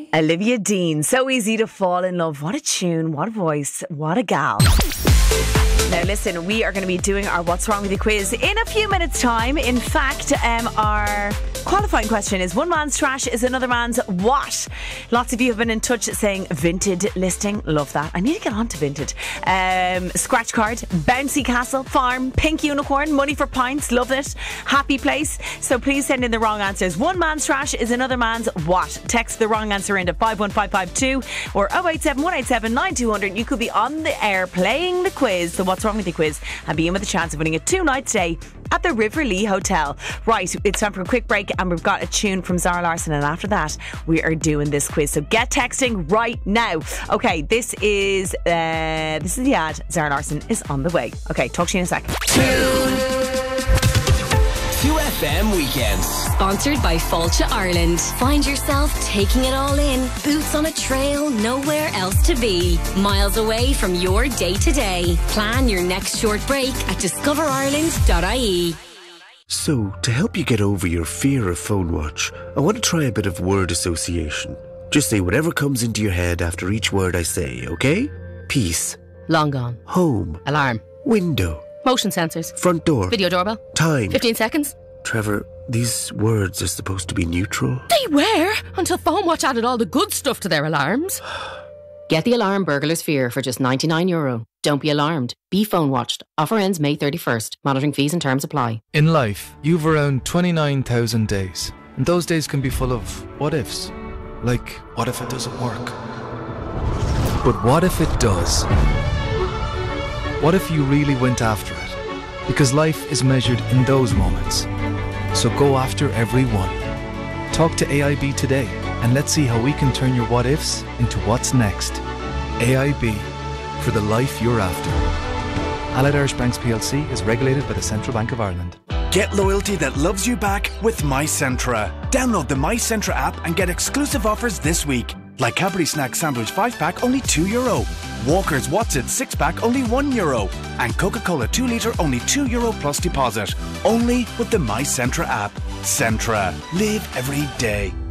Olivia Dean, so easy to fall in love. What a tune, what a voice, what a gal. Now listen, we are going to be doing our What's Wrong With You quiz in a few minutes time. In fact, our qualifying question is: one man's trash is another man's what? Lots of you have been in touch saying Vinted listing. Love that. I need to get on to Vinted. Scratch card, bouncy castle, farm, pink unicorn, money for pints. Love it. Happy place. So please send in the wrong answers. One man's trash is another man's what? Text the wrong answer into 51552 or 087 187 9200. You could be on the air playing the quiz, the What's Wrong With You quiz, and be in with a chance of winning a 2-night stay at the Riverlee Hotel. Right, it's time for a quick break, and we've got a tune from Zara Larsson, and after that we are doing this quiz. So get texting right now. Okay, this is the ad. Zara Larsson is on the way. Okay, talk to you in a sec. 2FM Weekends. Sponsored by Fáilte Ireland. Find yourself taking it all in. Boots on a trail, nowhere else to be. Miles away from your day-to-day. Plan your next short break at discoverireland.ie. So, to help you get over your fear of phone watch, I want to try a bit of word association. Just say whatever comes into your head after each word I say, okay? Peace. Long gone. Home. Alarm. Window. Motion sensors. Front door. Video doorbell. Time. 15 seconds. Trevor, these words are supposed to be neutral. They were, until PhoneWatch added all the good stuff to their alarms. Get the alarm burglar's fear for just €99. Don't be alarmed. Be phone watched. Offer ends May 31st. Monitoring fees and terms apply. In life, you've around 29,000 days. And those days can be full of what ifs. Like, what if it doesn't work? But what if it does? What if you really went after it? Because life is measured in those moments. So go after every one. Talk to AIB today and let's see how we can turn your what ifs into what's next. AIB, for the life you're after. Allied Irish Banks PLC is regulated by the Central Bank of Ireland. Get loyalty that loves you back with MyCentra. Download the MyCentra app and get exclusive offers this week. Like Cadbury Snack Sandwich 5-pack, only €2. Walker's What's It 6-pack, only €1. And Coca-Cola 2 litre, only €2 plus deposit. Only with the MyCentra app. Centra. Live every day.